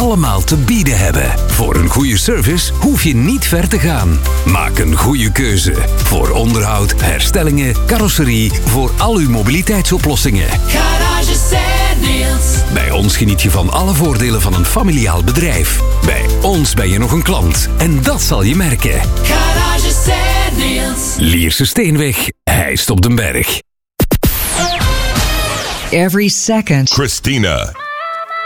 allemaal te bieden hebben. Voor een goede service hoef je niet ver te gaan. Maak een goede keuze. Voor onderhoud, herstellingen, carrosserie, voor al uw mobiliteitsoplossingen. Garage Saint-Niels. Bij ons geniet je van alle voordelen van een familiaal bedrijf. Bij ons ben je nog een klant. En dat zal je merken. Garage Saint-Niels. Lierse Steenweg, Heist op den Berg. Every second. Christina.